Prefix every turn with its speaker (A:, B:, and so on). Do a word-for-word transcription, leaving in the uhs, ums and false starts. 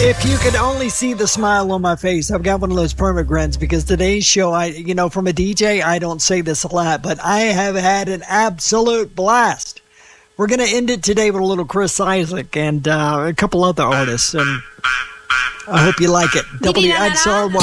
A: If you could only see the smile on my face, I've got one of those permanent grins because today's show, I, you know, from a D J, I don't say this a lot, but I have had an absolute blast. We're going to end it today with a little Chris Isaak and uh, a couple other artists, and I hope you like it. W X R Y.